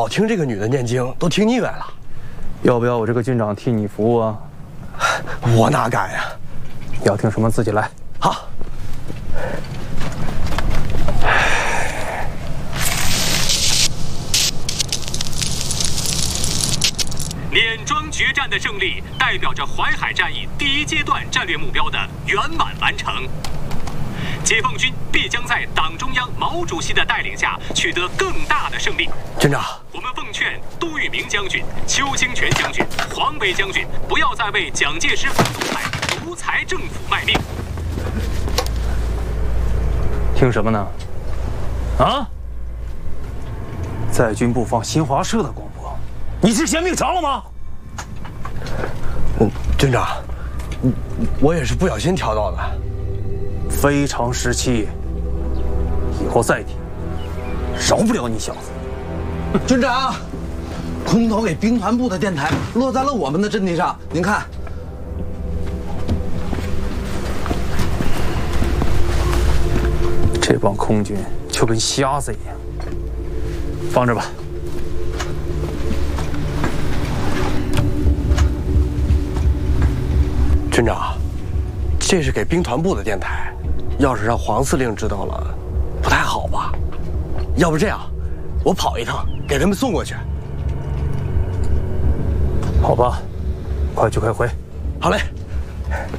老听这个女的念经，都听腻歪了。 要不要我这个军长替你服务啊？ 我哪敢呀！ 要听什么自己来。 好。 碾庄决战的胜利，代表着淮海战役第1阶段战略目标的圆满完成。解放军必将在党中央毛主席的带领下取得更大的胜利。 军长， 我们奉劝杜聿明将军、邱清泉将军、黄伟将军不要再为蒋介石反独裁政府卖命。 听什么呢？啊！在军部放新华社的广播，你是嫌命长了吗？ 军长，我也是不小心调到的。 非常时期，以后再提，饶不了你小子。 军长，空投给兵团部的电台落在了我们的阵地上，您看。 这帮空军就跟瞎子一样，放着吧。 军长，这是给兵团部的电台，要是让黄司令知道了，不太好吧？要不这样，我跑一趟，给他们送过去。 好吧，快去快回。 好嘞。